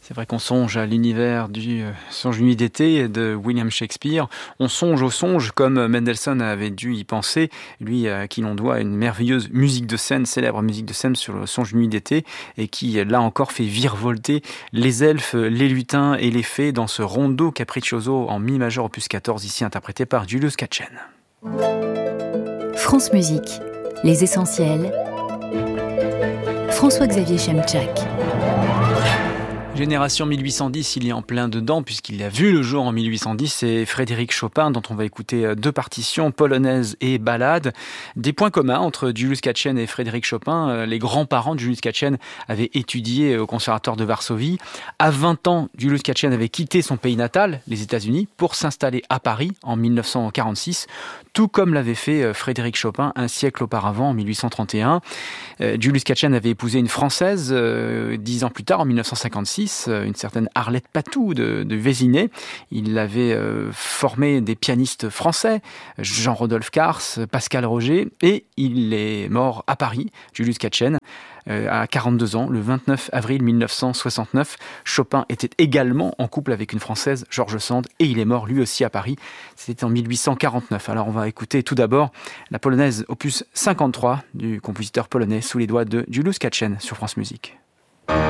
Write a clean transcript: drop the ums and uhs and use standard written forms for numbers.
C'est vrai qu'on songe à l'univers du Songe nuit d'été de William Shakespeare. On songe au songe comme Mendelssohn avait dû y penser, lui à qui l'on doit une merveilleuse musique de scène, célèbre musique de scène sur le Songe nuit d'été, et qui là encore fait virevolter les elfes, les lutins et les fées dans ce rondo capriccioso en mi majeur opus 14, ici interprété par Julius Katchen. France Musique, les essentiels. François-Xavier Chemchak. Génération 1810, il est en plein dedans puisqu'il a vu le jour en 1810, c'est Frédéric Chopin dont on va écouter deux partitions, polonaise et ballade. Des points communs entre Julius Katchen et Frédéric Chopin. Les grands-parents de Julius Katchen avaient étudié au conservatoire de Varsovie. À 20 ans, Julius Katchen avait quitté son pays natal, les États-Unis, pour s'installer à Paris en 1946, tout comme l'avait fait Frédéric Chopin un siècle auparavant, en 1831. Julius Katchen avait épousé une Française 10 ans plus tard, en 1956, une certaine Arlette Patou de Vézinay. Il avait formé des pianistes français, Jean-Rodolphe Cars, Pascal Roger, et il est mort à Paris, Julius Katchen, à 42 ans, le 29 avril 1969. Chopin était également en couple avec une Française, George Sand, et il est mort lui aussi à Paris. C'était en 1849. Alors on va écouter tout d'abord la polonaise opus 53 du compositeur polonais sous les doigts de Julius Katchen sur France Musique.